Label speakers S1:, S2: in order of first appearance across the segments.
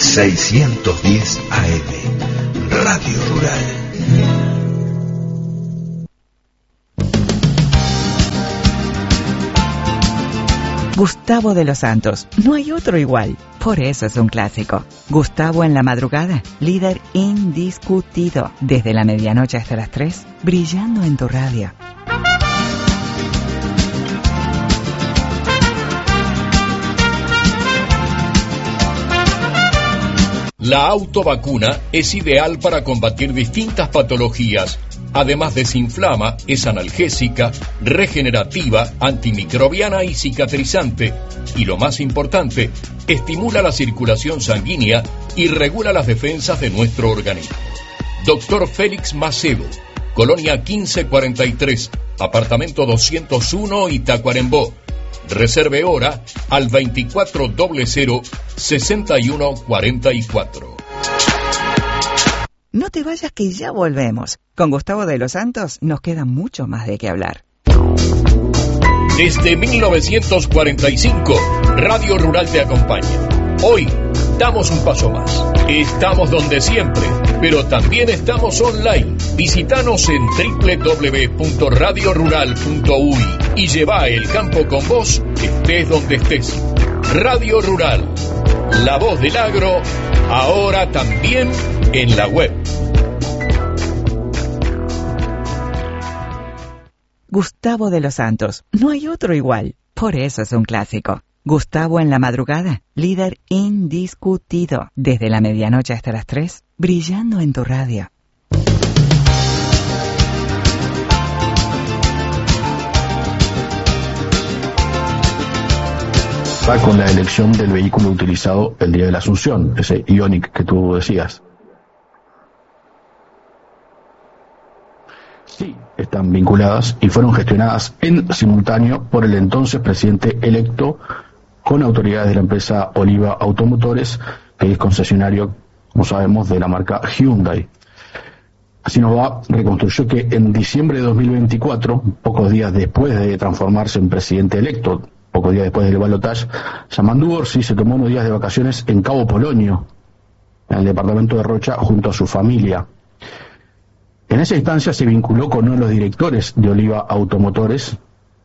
S1: 610 AM, Radio Rural.
S2: Gustavo de los Santos, no hay otro igual, por eso es un clásico. Gustavo en la madrugada, líder indiscutido, desde la medianoche hasta las 3, brillando en tu radio.
S3: La autovacuna es ideal para combatir distintas patologías. Además desinflama, es analgésica, regenerativa, antimicrobiana y cicatrizante. Y lo más importante, estimula la circulación sanguínea y regula las defensas de nuestro organismo. Doctor Félix Macedo, Colonia 1543, apartamento 201 Itacuarembó. Reserve hora al 2400-6144.
S2: No te vayas que ya volvemos. Con Gustavo de los Santos nos queda mucho más de qué hablar.
S3: Desde 1945, Radio Rural te acompaña. Hoy damos un paso más. Estamos donde siempre, pero también estamos online. Visítanos en www.radiorural.uy y lleva el campo con vos, estés donde estés. Radio Rural, la voz del agro, ahora también en la web.
S2: Gustavo de los Santos, no hay otro igual, por eso es un clásico. Gustavo en la madrugada, líder indiscutido, desde la medianoche hasta las 3, brillando en tu radio.
S4: Va con la elección del vehículo utilizado el día de la Asunción, ese Ioniq que tú decías. Sí, están vinculadas y fueron gestionadas en simultáneo por el entonces presidente electo con autoridades de la empresa Oliva Automotores, que es concesionario, como sabemos, de la marca Hyundai. Así nos va, reconstruyó que en diciembre de 2024, pocos días después de transformarse en presidente electo, pocos días después del balotaje, Yamandu Orsi se tomó unos días de vacaciones en Cabo Polonio, en el departamento de Rocha, junto a su familia. En esa instancia se vinculó con uno de los directores de Oliva Automotores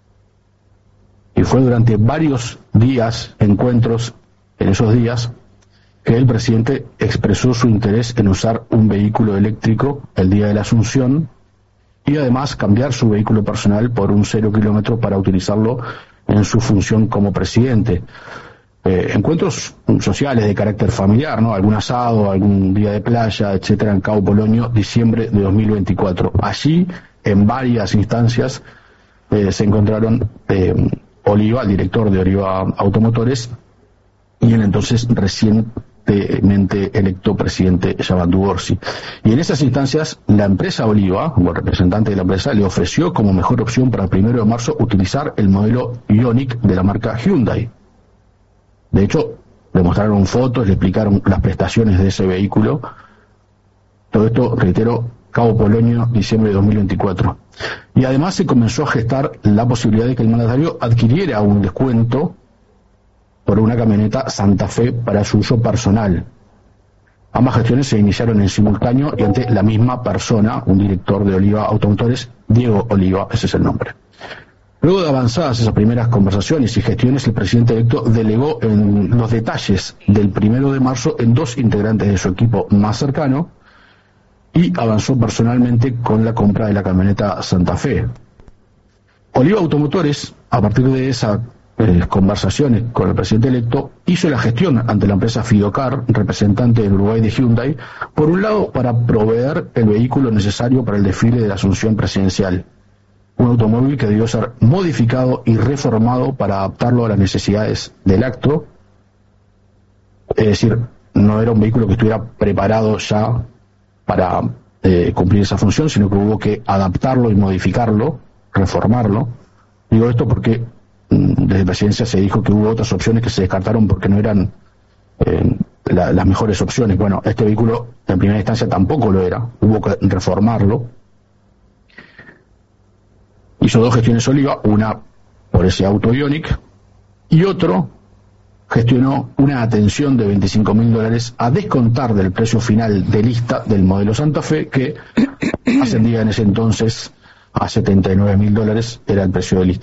S4: y fue durante varios días, encuentros en esos días, que el presidente expresó su interés en usar un vehículo eléctrico el día de la Asunción y además cambiar su vehículo personal por un 0 kilómetro para utilizarlo en su función como presidente. Encuentros sociales de carácter familiar, ¿no? Algún asado, algún día de playa, etcétera, en Cabo Polonio, diciembre de 2024. Allí, en varias instancias, se encontraron Oliva, el director de Oliva Automotores, y el entonces recientemente electo presidente Yamandu Orsi. Y en esas instancias, la empresa Oliva, como representante de la empresa, le ofreció como mejor opción para el 1 de marzo utilizar el modelo Ioniq de la marca Hyundai. De hecho, le mostraron fotos, le explicaron las prestaciones de ese vehículo. Todo esto, reitero, Cabo Polonio, diciembre de 2024. Y además se comenzó a gestar la posibilidad de que el mandatario adquiriera un descuento por una camioneta Santa Fe para su uso personal. Ambas gestiones se iniciaron en simultáneo y ante la misma persona, un director de Oliva Automotores, Diego Oliva, ese es el nombre. Luego de avanzadas esas primeras conversaciones y gestiones, el presidente electo delegó en los detalles del 1 de marzo en 2 integrantes de su equipo más cercano y avanzó personalmente con la compra de la camioneta Santa Fe. Oliva Automotores, a partir de esas conversaciones con el presidente electo, hizo la gestión ante la empresa Fidocar, representante en Uruguay de Hyundai, por un lado para proveer el vehículo necesario para el desfile de la Asunción presidencial. Un automóvil que debió ser modificado y reformado para adaptarlo a las necesidades del acto. Es decir, no era un vehículo que estuviera preparado ya para cumplir esa función, sino que hubo que adaptarlo y modificarlo, reformarlo. Digo esto porque desde Presidencia se dijo que hubo otras opciones que se descartaron porque no eran las mejores opciones. Bueno, este vehículo en primera instancia tampoco lo era, hubo que reformarlo. Hizo 2 gestiones Oliva, una por ese auto Ioniq y otro gestionó una atención de $25.000 a descontar del precio final de lista del modelo Santa Fe, que ascendía en ese entonces a $79.000, era el precio de lista.